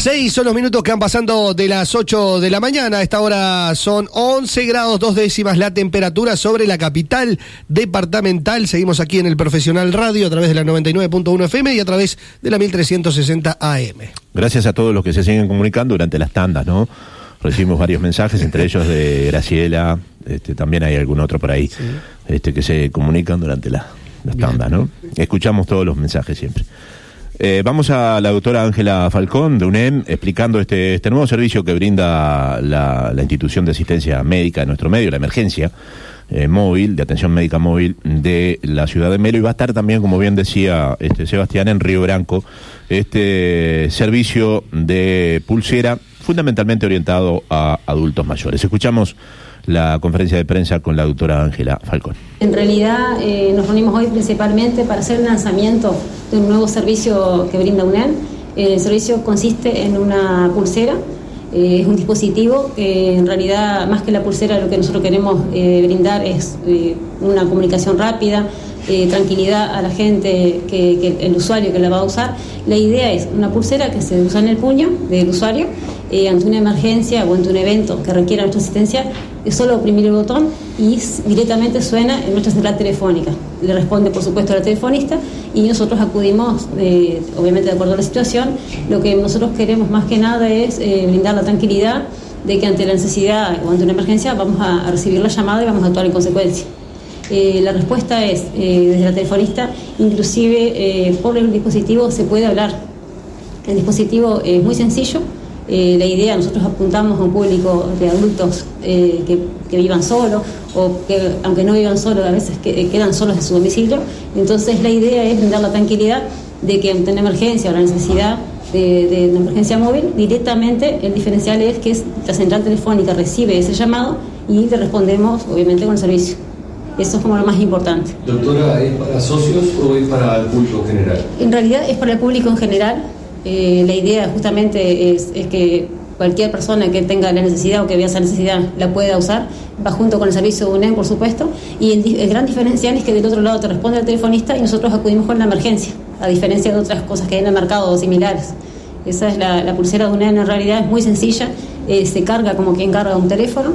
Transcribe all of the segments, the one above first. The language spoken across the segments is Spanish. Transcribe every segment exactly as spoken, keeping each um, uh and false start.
Seis son los minutos que van pasando de las ocho de la mañana. A esta hora son once grados dos décimas la temperatura sobre la capital departamental. Seguimos aquí en el Profesional Radio a través de la noventa y nueve punto uno F M y a través de la mil trescientos sesenta A M. Gracias a todos los que se siguen comunicando durante las tandas, ¿no? Recibimos varios mensajes, entre ellos de Graciela, este, también hay algún otro por ahí, sí. este, que se comunican durante la, las tandas, ¿no? Escuchamos todos los mensajes siempre. Eh, vamos a la doctora Ángela Falcón de U N E M explicando este, este nuevo servicio que brinda la, la institución de asistencia médica de nuestro medio, la emergencia eh, móvil, de atención médica móvil de la ciudad de Melo, y va a estar también, como bien decía este Sebastián, en Río Branco, este servicio de pulsera fundamentalmente orientado a adultos mayores. Escuchamos la conferencia de prensa con la doctora Ángela Falcón. En realidad eh, nos reunimos hoy principalmente para hacer el lanzamiento de un nuevo servicio que brinda U N E M. El servicio consiste en una pulsera, eh, es un dispositivo que en realidad, más que la pulsera, lo que nosotros queremos eh, brindar es eh, una comunicación rápida, eh, tranquilidad a la gente, que, que el usuario que la va a usar. La idea es una pulsera que se usa en el puño del usuario eh, ante una emergencia o ante un evento que requiera nuestra asistencia. Es solo oprimir el botón y directamente suena en nuestra central telefónica. Le responde, por supuesto, a la telefonista y nosotros acudimos, eh, obviamente, de acuerdo a la situación. Lo que nosotros queremos más que nada es eh, brindar la tranquilidad de que ante la necesidad o ante una emergencia vamos a, a recibir la llamada y vamos a actuar en consecuencia. Eh, la respuesta es, eh, desde la telefonista, inclusive eh, por el dispositivo se puede hablar. El dispositivo es muy sencillo. Eh, la idea, nosotros apuntamos a un público de adultos eh, que, que vivan solos o que, aunque no vivan solos, a veces que, eh, quedan solos en su domicilio. Entonces la idea es brindar la tranquilidad de que ante una emergencia o la necesidad de, de una emergencia móvil, directamente el diferencial es que es, la central telefónica recibe ese llamado y le respondemos, obviamente, con el servicio. Eso es como lo más importante. Doctora, ¿es para socios o es para el público en general? En realidad es para el público en general. Eh, la idea justamente es, es que cualquier persona que tenga la necesidad o que vea esa necesidad la pueda usar, va junto con el servicio de U N E M, por supuesto, y el, el gran diferencial es que del otro lado te responde el telefonista y nosotros acudimos con la emergencia, a diferencia de otras cosas que hay en el mercado similares. Esa es la, la pulsera de U N E M, en realidad es muy sencilla, eh, se carga como quien carga un teléfono.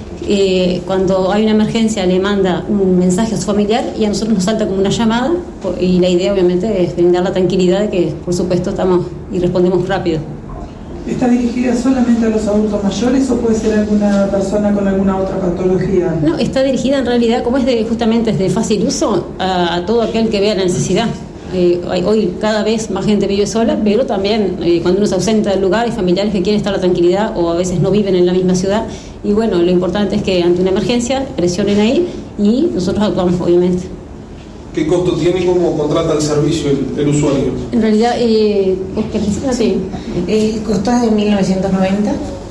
Eh, cuando hay una emergencia le manda un mensaje a su familiar y a nosotros nos salta como una llamada, y la idea obviamente es brindar la tranquilidad de que por supuesto estamos y respondemos rápido. ¿Está dirigida solamente a los adultos mayores o puede ser alguna persona con alguna otra patología? No, está dirigida en realidad, como es de, justamente es de fácil uso, a, a todo aquel que vea la necesidad. Eh, hoy cada vez más gente vive sola, pero también eh, cuando uno se ausenta del lugar hay familiares que quieren estar a la tranquilidad o a veces no viven en la misma ciudad, y bueno, lo importante es que ante una emergencia presionen ahí y nosotros actuamos, obviamente. ¿Qué costo tiene y cómo contrata el servicio el, el usuario? En realidad, eh, sí. el costo es de mil novecientos noventa,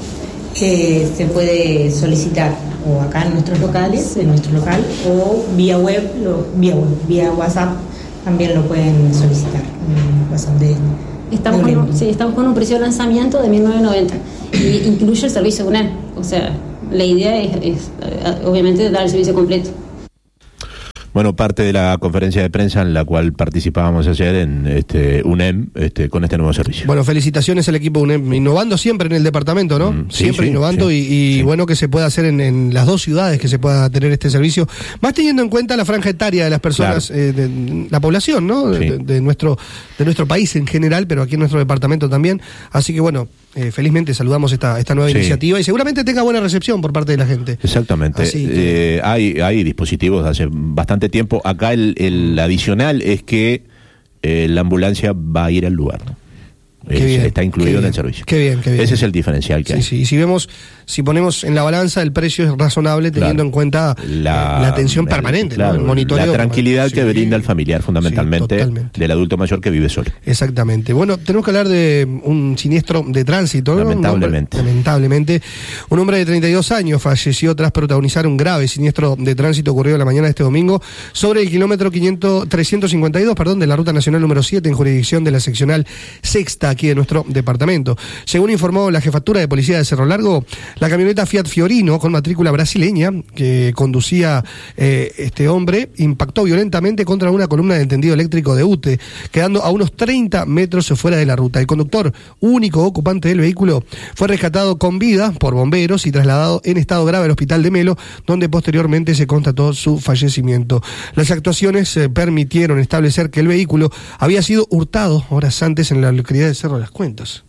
que se puede solicitar o acá en nuestros locales, en nuestro local, o vía web, lo, vía web, vía WhatsApp. También lo pueden solicitar en WhatsApp de, estamos, de con, sí, estamos con un precio de lanzamiento de mil novecientos noventa y incluye el servicio de U N E M. O sea, la idea es, es obviamente dar el servicio completo. Bueno, parte de la conferencia de prensa en la cual participábamos ayer en este U N E M este, con este nuevo servicio. Bueno, felicitaciones al equipo U N E M, innovando siempre en el departamento, ¿no? Mm, sí, siempre sí, innovando sí, y, y sí. Bueno, que se pueda hacer en, en las dos ciudades, que se pueda tener este servicio, más teniendo en cuenta la franja etaria de las personas, claro. eh, de, la población, ¿no? Sí. De, de nuestro de nuestro país en general, pero aquí en nuestro departamento también. Así que bueno, eh, felizmente saludamos esta esta nueva sí. iniciativa y seguramente tenga buena recepción por parte de la gente. Exactamente. Que... Eh, hay hay dispositivos hace bastante tiempo. Acá el, el adicional es que eh, la ambulancia va a ir al lugar, ¿no? Es, bien, está incluido en el servicio. Qué bien, qué bien. Ese es el diferencial que sí, hay. Sí, y si vemos, si ponemos en la balanza, el precio es razonable teniendo claro. en cuenta la, la atención permanente, claro, ¿no? El monitoreo. La tranquilidad sí, que brinda el familiar, fundamentalmente, sí, del adulto mayor que vive solo. Exactamente. Bueno, tenemos que hablar de un siniestro de tránsito, ¿no? Lamentablemente. Un hombre, lamentablemente. Un hombre de treinta y dos años falleció tras protagonizar un grave siniestro de tránsito ocurrido la mañana de este domingo sobre el kilómetro trescientos cincuenta y dos, perdón, de la Ruta Nacional número siete en jurisdicción de la seccional sexta. aquí de nuestro departamento. Según informó la Jefatura de Policía de Cerro Largo, la camioneta Fiat Fiorino con matrícula brasileña que conducía eh, este hombre impactó violentamente contra una columna de tendido eléctrico de U T E, quedando a unos treinta metros fuera de la ruta. El conductor, único ocupante del vehículo, fue rescatado con vida por bomberos y trasladado en estado grave al hospital de Melo, donde posteriormente se constató su fallecimiento. Las actuaciones eh, permitieron establecer que el vehículo había sido hurtado horas antes en la localidad de Cerro Las Cuentas.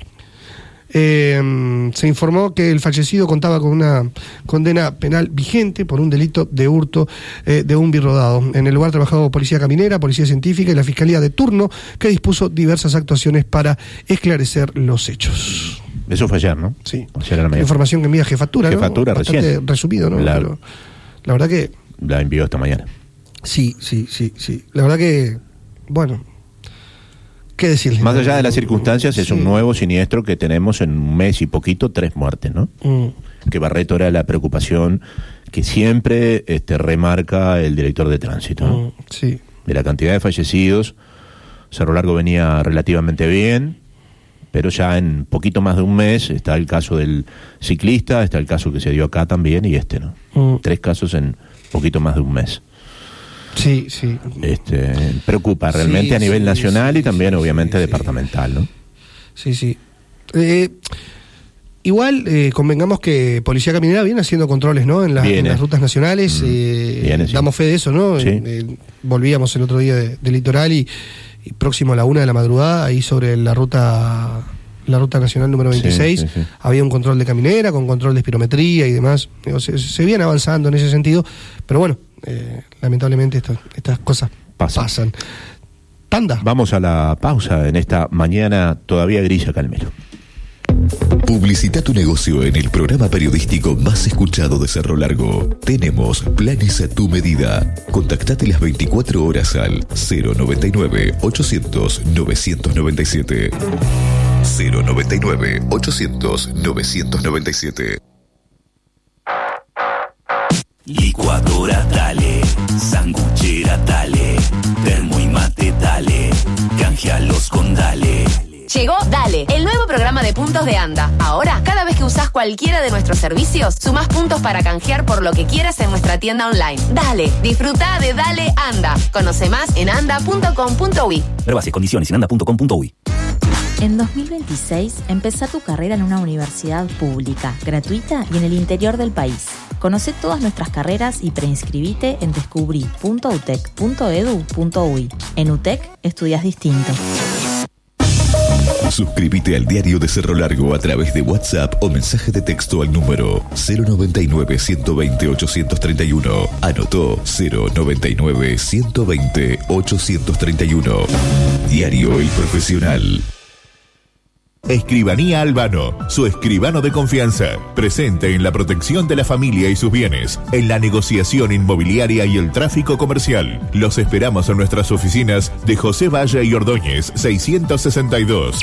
Eh, se informó que el fallecido contaba con una condena penal vigente por un delito de hurto eh, de un birrodado. En el lugar trabajaba policía caminera, policía científica y la fiscalía de turno, que dispuso diversas actuaciones para esclarecer los hechos. Eso fue ayer, ¿no? Sí. Ayer a la mañana. Información que envía Jefatura, Jefatura, ¿no? Bastante recién. resumido, ¿no? La, Pero la verdad que... La envió esta mañana. Sí, sí, sí, sí. La verdad que... Bueno... ¿Qué decirles? Más allá de las circunstancias, sí. Es un nuevo siniestro que tenemos en un mes y poquito, tres muertes, ¿no? Mm. Que Barreto era la preocupación que siempre este, remarca el director de tránsito, ¿no? Mm, sí. De la cantidad de fallecidos, Cerro Largo venía relativamente bien, pero ya en poquito más de un mes está el caso del ciclista, está el caso que se dio acá también y este, ¿no? Mm. Tres casos en poquito más de un mes. Sí, sí. Este, preocupa realmente sí, a nivel sí, nacional sí, y también sí, obviamente sí, departamental, ¿no? Sí, sí. Eh, igual, eh, convengamos que Policía Caminera viene haciendo controles, ¿no? En, la, en las rutas nacionales. Mm. Eh, viene, sí. Damos fe de eso, ¿no? Sí. Eh, volvíamos el otro día de, de Litoral y, y próximo a la una de la madrugada, ahí sobre la ruta... la ruta nacional número veintiséis, sí, sí, sí. Había un control de caminera, con control de espirometría y demás. Se, se viene avanzando en ese sentido, pero bueno, eh, lamentablemente esto, estas cosas Pasa. pasan. Tanda. Vamos a la pausa en esta mañana todavía gris acá en Melo. Publicita tu negocio en el programa periodístico más escuchado de Cerro Largo. Tenemos planes a tu medida. Contactate las veinticuatro horas al cero noventa y nueve, ochocientos, novecientos noventa y siete. cero noventa y nueve, ochocientos, novecientos noventa y siete. Licuadora dale, sanguchera dale, termo y mate dale, canjealos con dale. Llegó Dale, el nuevo programa de puntos de ANDA. Ahora, cada vez que usás cualquiera de nuestros servicios, sumás puntos para canjear por lo que quieras en nuestra tienda online. Dale, disfruta de Dale ANDA. Conoce más en anda punto com punto uy. Ver bases, condiciones en anda punto com punto uy. En dos mil veintiséis, empezá tu carrera en una universidad pública, gratuita y en el interior del país. Conoce todas nuestras carreras y preinscribite en descubrí punto utec punto edu punto uy. En UTEC, estudias distinto. Suscríbete al Diario de Cerro Largo a través de WhatsApp o mensaje de texto al número cero noventa y nueve, ciento veinte, ochocientos treinta y uno. Anotó cero noventa y nueve, ciento veinte, ochocientos treinta y uno. Diario El Profesional. Escribanía Albano, su escribano de confianza, presente en la protección de la familia y sus bienes, en la negociación inmobiliaria y el tráfico comercial. Los esperamos en nuestras oficinas de José Valle y Ordóñez, seiscientos sesenta y dos.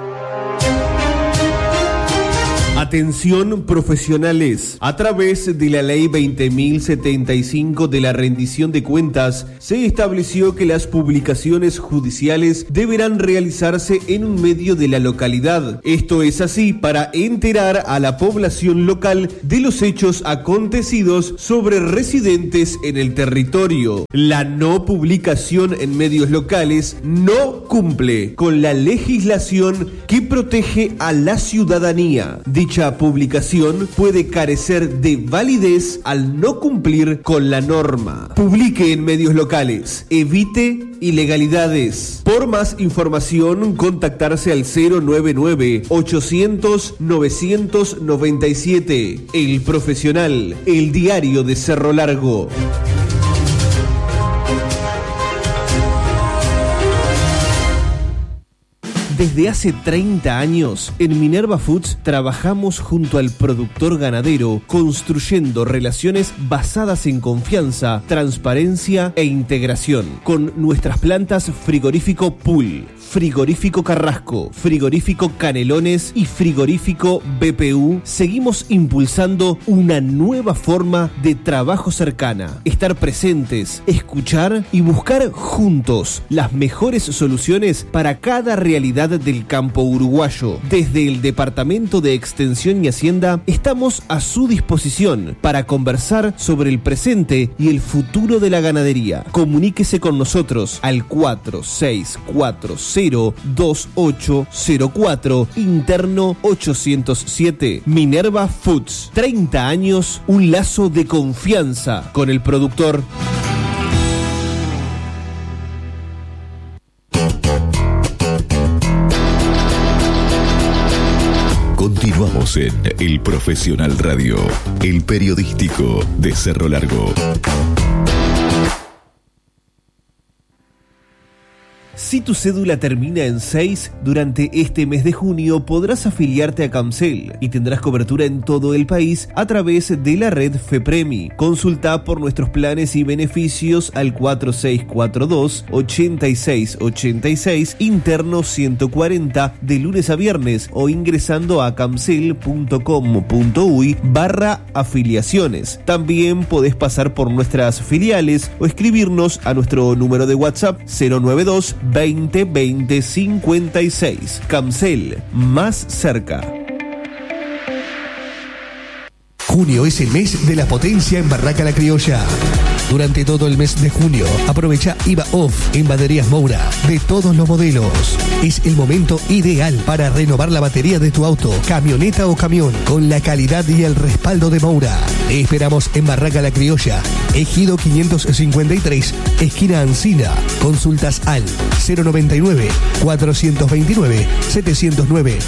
Atención profesionales, a través de la ley veinte mil setenta y cinco de la rendición de cuentas, se estableció que las publicaciones judiciales deberán realizarse en un medio de la localidad. Esto es así para enterar a la población local de los hechos acontecidos sobre residentes en el territorio. La no publicación en medios locales no cumple con la legislación que protege a la ciudadanía. Dicha publicación puede carecer de validez al no cumplir con la norma. Publique en medios locales. Evite ilegalidades. Por más información, contactarse al cero noventa y nueve, ochocientos, novecientos noventa y siete. El Profesional, el diario de Cerro Largo. Desde hace treinta años, en Minerva Foods trabajamos junto al productor ganadero, construyendo relaciones basadas en confianza, transparencia e integración. Con nuestras plantas Frigorífico Pool, Frigorífico Carrasco, Frigorífico Canelones y Frigorífico B P U, seguimos impulsando una nueva forma de trabajo cercana. Estar presentes, escuchar y buscar juntos las mejores soluciones para cada realidad realidad del campo uruguayo. Desde el Departamento de Extensión y Hacienda estamos a su disposición para conversar sobre el presente y el futuro de la ganadería. Comuníquese con nosotros al cuatro seis cuatro cero dos ocho cero cuatro, interno ochocientos siete. Minerva Foods, treinta años, un lazo de confianza con el productor. Continuamos en El Profesional Radio, el periodístico de Cerro Largo. Si tu cédula termina en seis, durante este mes de junio podrás afiliarte a Camcel y tendrás cobertura en todo el país a través de la red FEPREMI. Consulta por nuestros planes y beneficios al cuatro seis cuatro dos ocho seis ocho seis, interno ciento cuarenta, de lunes a viernes, o ingresando a camcel punto com punto uy barra afiliaciones. También podés pasar por nuestras filiales o escribirnos a nuestro número de WhatsApp cero nueve dos veinte veinte cincuenta y seis. Camcel, más cerca. Junio es el mes de la potencia en Barraca La Criolla. Durante todo el mes de junio, aprovecha I V A Off en Baterías Moura de todos los modelos. Es el momento ideal para renovar la batería de tu auto, camioneta o camión, con la calidad y el respaldo de Moura. Te esperamos en Barraca La Criolla, Ejido quinientos cincuenta y tres, esquina Ancina. Consultas al cero noventa y nueve cuatrocientos veintinueve setecientos nueve.